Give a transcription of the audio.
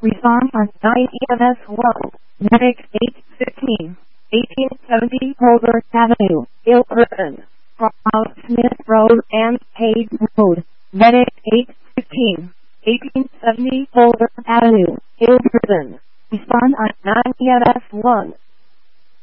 Respond on 9 EMS 1. Medic 815. 1870 Holder Avenue, Ilkerton. Cross Smith Road and Page Road. Medic 815. 1870 Holder Avenue, Ilkerton. Respond on 9 EMS 1.